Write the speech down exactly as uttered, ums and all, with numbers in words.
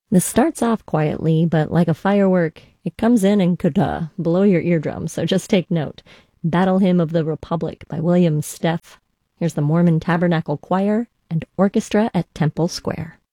This starts off quietly, but like a firework, it comes in and could blow your eardrum, so just take note. Battle Hymn of the Republic by William Steff. Here's the Mormon Tabernacle Choir and Orchestra at Temple Square.